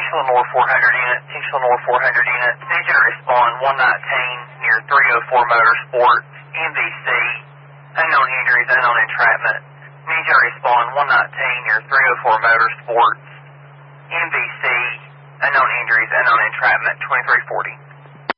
Lenore 400 unit, 6 Lenore 400 unit. Need you to respond 119 near 304 Motorsports, MVC, unknown injuries, unknown entrapment. Need you to respond 119 near 304 Motorsports, MVC, unknown injuries, unknown entrapment, 2340.